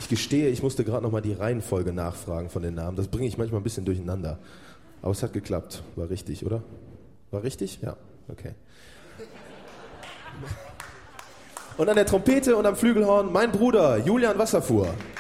Ich gestehe, ich musste gerade nochmal die Reihenfolge nachfragen von den Namen. Das bringe ich manchmal ein bisschen durcheinander. Aber es hat geklappt. War richtig, oder? War richtig? Ja, okay. Und an der Trompete und am Flügelhorn mein Bruder Julian Wasserfuhr.